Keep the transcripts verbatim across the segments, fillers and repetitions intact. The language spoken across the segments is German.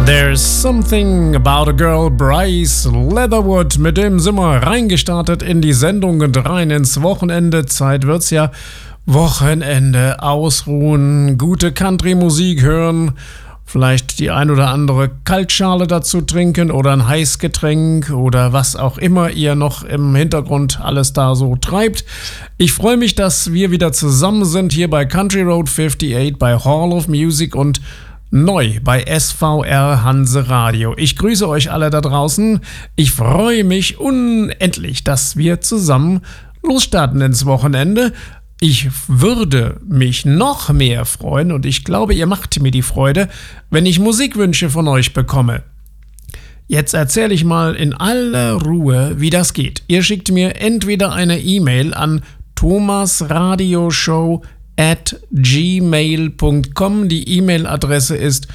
There's Something About a Girl, Bryce Leatherwood. Mit dem sind wir reingestartet in die Sendung und rein ins Wochenende. Zeit wird's ja. Wochenende, ausruhen, gute Country-Musik hören, vielleicht die ein oder andere Kaltschale dazu trinken oder ein Heißgetränk oder was auch immer ihr noch im Hintergrund alles da so treibt. Ich freue mich, dass wir wieder zusammen sind hier bei Country Road achtundfünfzig, bei Hall of Music und neu bei S V R Hanse Radio. Ich grüße euch alle da draußen. Ich freue mich unendlich, dass wir zusammen losstarten ins Wochenende. Ich würde mich noch mehr freuen und ich glaube, ihr macht mir die Freude, wenn ich Musikwünsche von euch bekomme. Jetzt erzähle ich mal in aller Ruhe, wie das geht. Ihr schickt mir entweder eine E-Mail an thomasradioshow at gmail punkt com. Die E-Mail-Adresse ist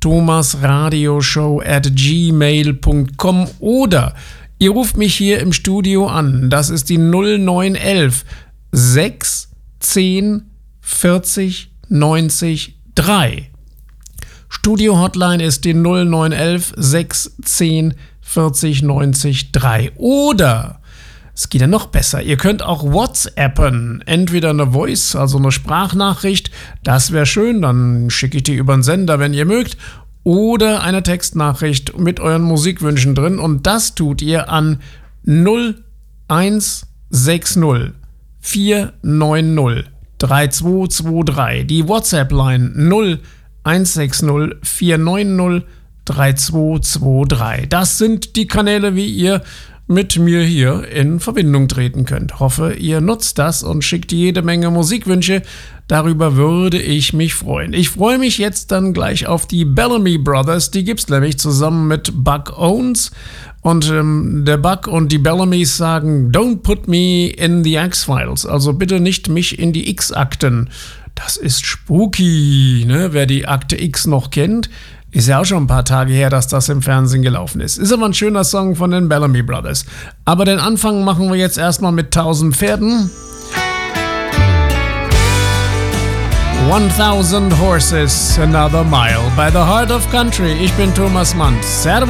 thomasradioshow at gmail punkt com oder ihr ruft mich hier im Studio an. Das ist die null neun eins eins sechs zehn vierzig neunzig drei. Studio-Hotline ist die null neun eins eins sechs zehn vierzig neunzig drei. Oder es geht ja noch besser. Ihr könnt auch WhatsAppen. Entweder eine Voice, also eine Sprachnachricht. Das wäre schön. Dann schicke ich die über den Sender, wenn ihr mögt. Oder eine Textnachricht mit euren Musikwünschen drin. Und das tut ihr an null eins sechs null vier neun null drei zwei zwei drei. Die WhatsApp-Line null eins sechs null vier neun null drei zwei zwei drei. Das sind die Kanäle, wie ihr mit mir hier in Verbindung treten könnt. Hoffe, ihr nutzt das und schickt jede Menge Musikwünsche. Darüber würde ich mich freuen. Ich freue mich jetzt dann gleich auf die Bellamy Brothers. Die gibt's nämlich zusammen mit Buck Owens. Und ähm, der Buck und die Bellamys sagen, don't put me in the X-Files. Also bitte nicht mich in die X-Akten. Das ist spooky, ne? Wer die Akte X noch kennt. Ist ja auch schon ein paar Tage her, dass das im Fernsehen gelaufen ist. Ist aber ein schöner Song von den Bellamy Brothers. Aber den Anfang machen wir jetzt erstmal mit tausend Pferden. One thousand Horses, Another Mile. By the Heart of Country. Ich bin Thomas Mann. Servus.